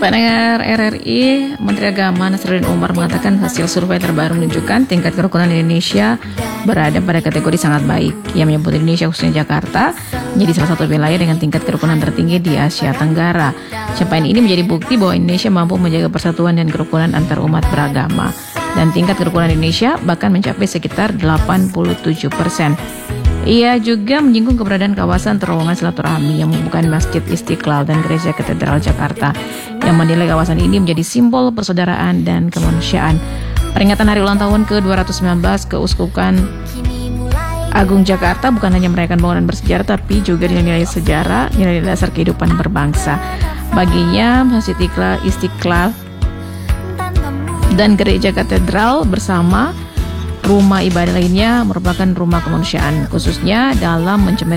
Pendengar RRI, Menteri Agama Nasaruddin Umar mengatakan hasil survei terbaru menunjukkan tingkat kerukunan Indonesia berada pada kategori sangat baik. Ia menyebut Indonesia, khususnya Jakarta, menjadi salah satu wilayah dengan tingkat kerukunan tertinggi di Asia Tenggara. Capaian ini menjadi bukti bahwa Indonesia mampu menjaga persatuan dan kerukunan antar umat beragama. Dan tingkat kerukunan Indonesia bahkan mencapai sekitar 87%. Ia juga menyinggung keberadaan kawasan terowongan silaturahmi yang menghubungkan Masjid Istiqlal dan Gereja Katedral Jakarta, yang menilai kawasan ini menjadi simbol persaudaraan dan kemanusiaan. Peringatan hari ulang tahun ke-219 Keuskupan Agung Jakarta bukan hanya merayakan bangunan bersejarah, tapi juga nilai-nilai sejarah, nilai dasar kehidupan berbangsa. Baginya, Masjid Istiqlal dan Gereja Katedral bersama rumah ibadah lainnya merupakan rumah kemanusiaan, khususnya dalam mencerminkan